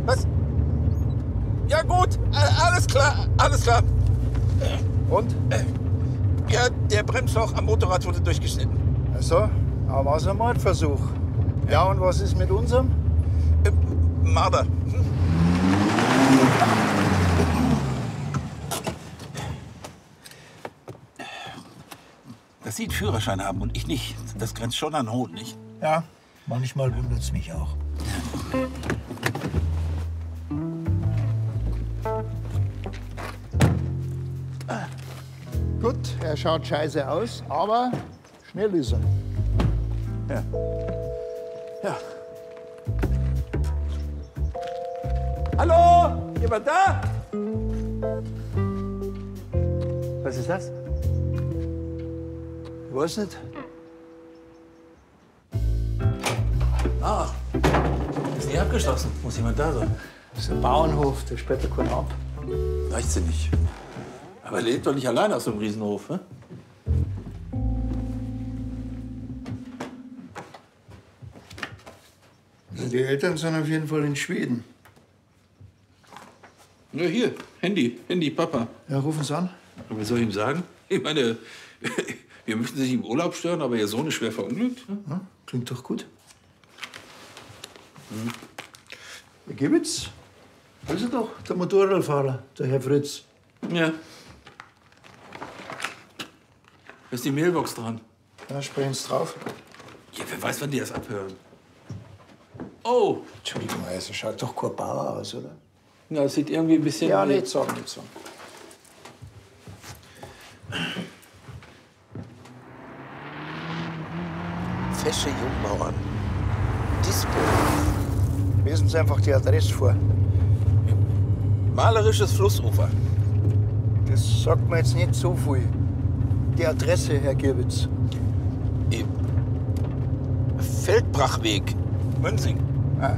Was? Ja gut, alles klar, alles klar. Und? Ja, der Bremsschlauch am Motorrad wurde durchgeschnitten. Ach so, aber war es ein Mordversuch. Ja, und was ist mit unserem? Marder. Dass Sie einen Führerschein haben und ich nicht, das grenzt schon an Hohn, nicht? Ja, manchmal wundert's mich auch. Gut, er schaut scheiße aus, aber schnell ist er. Ja. Ja. Hallo? Jemand da? Was ist das? Ich weiß nicht. Ah, ist nicht abgeschlossen. Muss jemand da sein? Das ist ein Bauernhof, der sperrt ja keinen ab. Reicht sie nicht. Aber er lebt doch nicht allein auf so einem Riesenhof, ne? Die Eltern sind auf jeden Fall in Schweden. Ja, hier, Handy, Papa. Ja, rufen Sie an. Und was soll ich ihm sagen? Ich meine, wir möchten Sie nicht im Urlaub stören, aber Ihr Sohn ist schwer verunglückt. Ne? Ja, klingt doch gut. Herr Gibbitz, das ist doch der Motorradfahrer, der Herr Fritz. Ja. Da ist die Mailbox dran. Ja, sprechen Sie drauf. Ja, wer weiß, wann die das abhören. Oh! Entschuldigung, also schaut doch kein Bauer aus, oder? Ja, das sieht irgendwie ein bisschen... Ja, nicht sagen, nicht sagen. Fesche Jungbauern. Dispo. Lesen Sie einfach die Adresse vor. Malerisches Flussufer. Das sagt mir jetzt nicht so viel. Die Adresse, Herr Girbitz. Feldbrachweg, Münzing. Ah.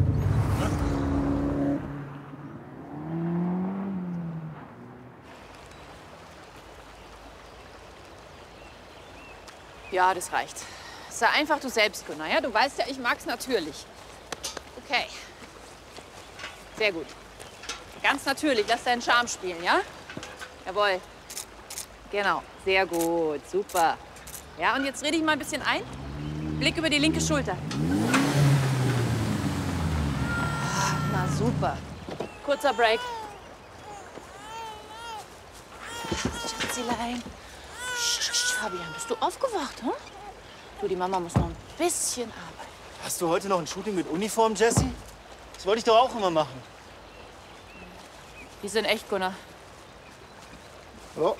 Ja, das reicht. Sei einfach du selbst, Gunnar. Ja? Du weißt ja, ich mag's natürlich. Okay. Sehr gut. Ganz natürlich. Lass deinen Charme spielen, ja? Jawohl. Genau. Sehr gut. Super. Ja, und jetzt rede ich mal ein bisschen ein. Blick über die linke Schulter. Na, super. Kurzer Break. Schatzilein. Fabian, bist du aufgewacht, hm? Du, die Mama muss noch ein bisschen arbeiten. Hast du heute noch ein Shooting mit Uniform, Jessie? Das wollte ich doch auch immer machen. Die sind echt, Gunnar. Hallo?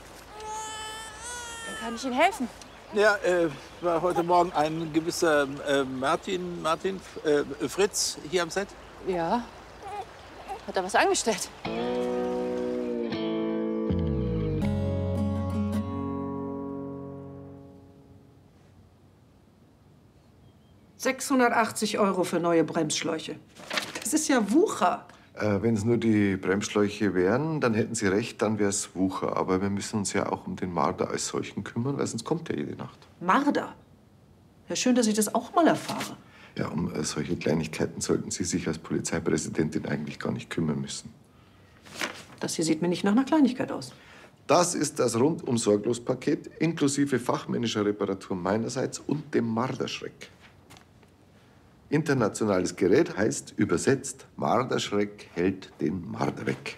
Dann kann ich Ihnen helfen. Ja, war heute Morgen ein gewisser Martin Fritz hier am Set. Ja. Hat er was angestellt? €680 für neue Bremsschläuche. Das ist ja Wucher. Wenn es nur die Bremsschläuche wären, dann hätten Sie recht, dann wäre es Wucher. Aber wir müssen uns ja auch um den Marder als solchen kümmern, weil sonst kommt er jede Nacht. Marder? Ja, schön, dass ich das auch mal erfahre. Ja, um solche Kleinigkeiten sollten Sie sich als Polizeipräsidentin eigentlich gar nicht kümmern müssen. Das hier sieht mir nicht nach einer Kleinigkeit aus. Das ist das Rundum-Sorglos-Paket inklusive fachmännischer Reparatur meinerseits und dem Marderschreck. Internationales Gerät heißt übersetzt, Marderschreck hält den Marder weg.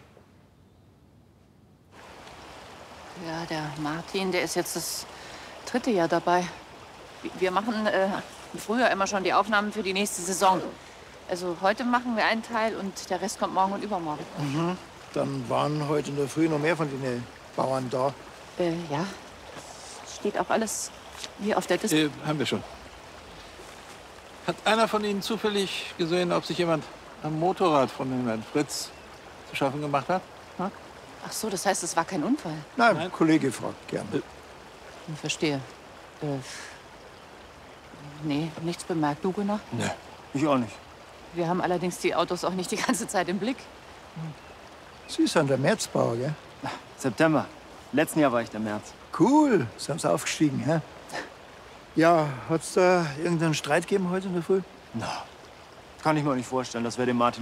Ja, der Martin, der ist jetzt das 3. Jahr dabei. Wir machen früher immer schon die Aufnahmen für die nächste Saison. Also heute machen wir einen Teil und der Rest kommt morgen und übermorgen. Mhm. Dann waren heute in der Früh noch mehr von den Bauern da. Ja. Steht auch alles hier auf der Display. Haben wir schon. Hat einer von Ihnen zufällig gesehen, ob sich jemand am Motorrad von dem Herrn Fritz zu schaffen gemacht hat? Ha? Ach so, das heißt, es war kein Unfall? Nein, ein Kollege fragt gerne. Ich verstehe. Nee, nichts bemerkt. Du, Gunnar? Nee, ich auch nicht. Wir haben allerdings die Autos auch nicht die ganze Zeit im Blick. Sie sind der Märzbauer, gell? September. Letzten Jahr war ich der März. Cool, sind Sie aufgestiegen, hä? Ja, hat's da irgendeinen Streit gegeben heute in der Früh? Na, kann ich mir nicht vorstellen. Das wäre dem Martin